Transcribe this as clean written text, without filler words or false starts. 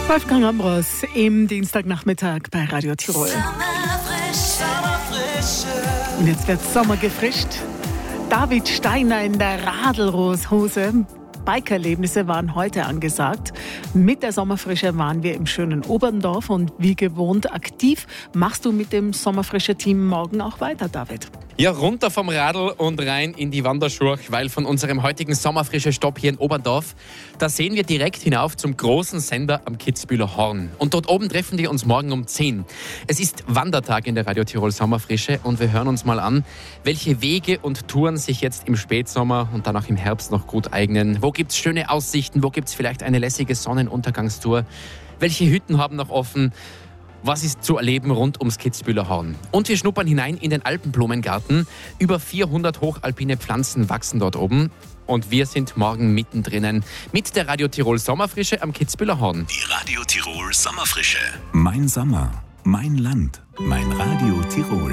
Wolfgang Ambros im Dienstagnachmittag bei Radio Tirol. Und jetzt wird Sommer gefrischt. David Steiner in der Radlhose. Bikerlebnisse waren heute angesagt. Mit der Sommerfrische waren wir im schönen Oberndorf und wie gewohnt aktiv machst du mit dem Sommerfrische-Team morgen auch weiter, David. Ja, runter vom Radl und rein in die Wanderschurch, weil von unserem heutigen Sommerfrische-Stopp hier in Oberndorf, da sehen wir direkt hinauf zum großen Sender am Kitzbüheler Horn. Und dort oben treffen wir uns morgen um 10. Es ist Wandertag in der Radio Tirol Sommerfrische und wir hören uns mal an, welche Wege und Touren sich jetzt im Spätsommer und dann auch im Herbst noch gut eignen. Wo gibt es schöne Aussichten? Wo gibt es vielleicht eine lässige Sonnenuntergangstour? Welche Hütten haben noch offen? Was ist zu erleben rund ums Kitzbüheler Horn? Und wir schnuppern hinein in den Alpenblumengarten. Über 400 hochalpine Pflanzen wachsen dort oben. Und wir sind morgen mittendrin mit der Radio Tirol Sommerfrische am Kitzbüheler Horn. Die Radio Tirol Sommerfrische. Mein Sommer, mein Land, mein Radio Tirol.